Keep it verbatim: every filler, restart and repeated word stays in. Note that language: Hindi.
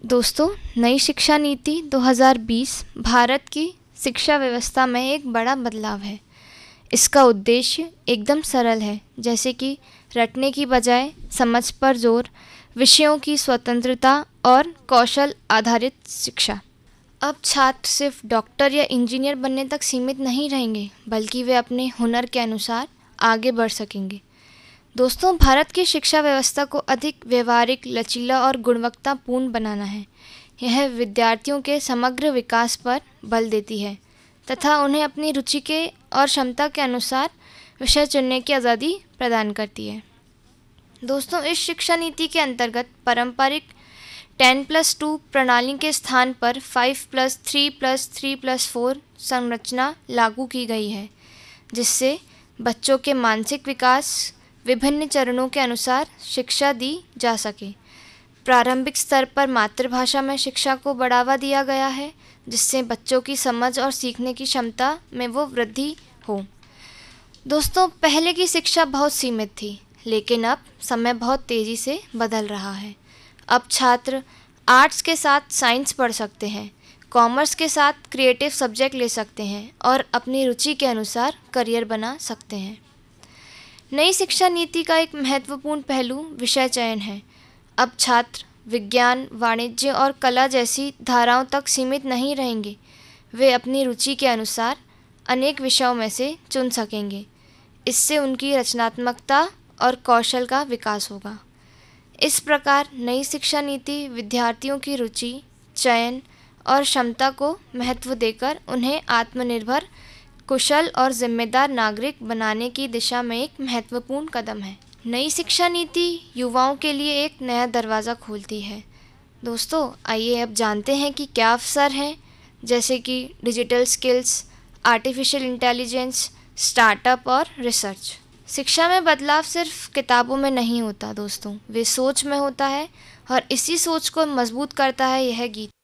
दोस्तों, नई शिक्षा नीति दो हज़ार बीस भारत की शिक्षा व्यवस्था में एक बड़ा बदलाव है। इसका उद्देश्य एकदम सरल है, जैसे कि रटने की बजाय समझ पर जोर, विषयों की स्वतंत्रता और कौशल आधारित शिक्षा। अब छात्र सिर्फ डॉक्टर या इंजीनियर बनने तक सीमित नहीं रहेंगे, बल्कि वे अपने हुनर के अनुसार आगे बढ़ सकेंगे। दोस्तों, भारत की शिक्षा व्यवस्था को अधिक व्यवहारिक, लचीला और गुणवत्तापूर्ण बनाना है। यह विद्यार्थियों के समग्र विकास पर बल देती है तथा उन्हें अपनी रुचि के और क्षमता के अनुसार विषय चुनने की आज़ादी प्रदान करती है। दोस्तों, इस शिक्षा नीति के अंतर्गत पारंपरिक टेन प्लस टू प्रणाली के स्थान पर five plus three plus three plus four संरचना लागू की गई है, जिससे बच्चों के मानसिक विकास विभिन्न चरणों के अनुसार शिक्षा दी जा सके। प्रारंभिक स्तर पर मातृभाषा में शिक्षा को बढ़ावा दिया गया है, जिससे बच्चों की समझ और सीखने की क्षमता में वो वृद्धि हो। दोस्तों, पहले की शिक्षा बहुत सीमित थी, लेकिन अब समय बहुत तेज़ी से बदल रहा है। अब छात्र आर्ट्स के साथ साइंस पढ़ सकते हैं, कॉमर्स के साथ क्रिएटिव सब्जेक्ट ले सकते हैं और अपनी रुचि के अनुसार करियर बना सकते हैं। नई शिक्षा नीति का एक महत्वपूर्ण पहलू विषय चयन है। अब छात्र विज्ञान, वाणिज्य और कला जैसी धाराओं तक सीमित नहीं रहेंगे। वे अपनी रुचि के अनुसार अनेक विषयों में से चुन सकेंगे। इससे उनकी रचनात्मकता और कौशल का विकास होगा। इस प्रकार नई शिक्षा नीति विद्यार्थियों की रुचि, चयन और क्षमता को महत्व देकर उन्हें आत्मनिर्भर, कुशल और जिम्मेदार नागरिक बनाने की दिशा में एक महत्वपूर्ण कदम है। नई शिक्षा नीति युवाओं के लिए एक नया दरवाज़ा खोलती है। दोस्तों, आइए अब जानते हैं कि क्या अवसर हैं, जैसे कि digital skills, artificial intelligence, startup और रिसर्च। शिक्षा में बदलाव सिर्फ किताबों में नहीं होता दोस्तों, वे सोच में होता है और इसी सोच को मजबूत करता है यह गीत।